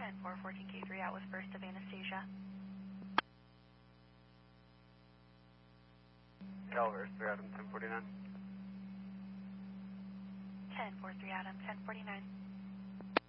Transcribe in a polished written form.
10-4, 14K3 out with burst of anesthesia. Calvert, 3 Adam, 1049. 10-4, 3 Adam, 1049.